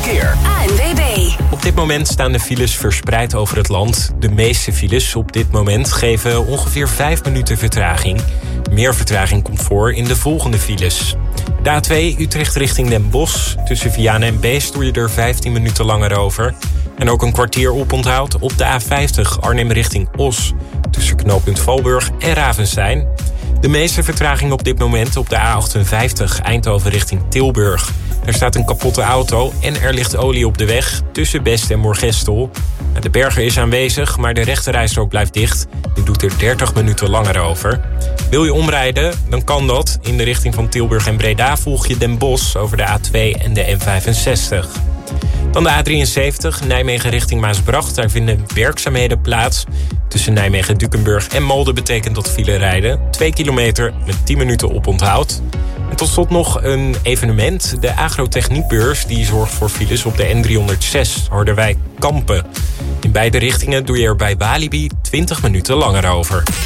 verkeer. ANWB. Op dit moment staan de files verspreid over het land. De meeste files op dit moment geven ongeveer 5 minuten vertraging. Meer vertraging komt voor in de volgende files. De A2 Utrecht richting Den Bosch. Tussen Vianen en Beest doe je er 15 minuten langer over. En ook een kwartier oponthoud op de A50 Arnhem richting Os. Tussen knooppunt Valburg en Ravenstein. De meeste vertraging op dit moment op de A58 Eindhoven richting Tilburg. Er staat een kapotte auto en er ligt olie op de weg tussen Best en Moergestel. De berger is aanwezig, maar de rechterrijstrook blijft dicht. Je doet er 30 minuten langer over. Wil je omrijden, dan kan dat. In de richting van Tilburg en Breda volg je Den Bosch over de A2 en de N65. Dan de A73, Nijmegen richting Maasbracht. Daar vinden werkzaamheden plaats. Tussen Nijmegen-Dukenburg en Molde betekent dat file rijden. 2 kilometer met 10 minuten oponthoud. En tot slot nog een evenement. De agrotechniekbeurs die zorgt voor files op de N306 Harderwijk-Kampen. In beide richtingen doe je er bij Walibi 20 minuten langer over.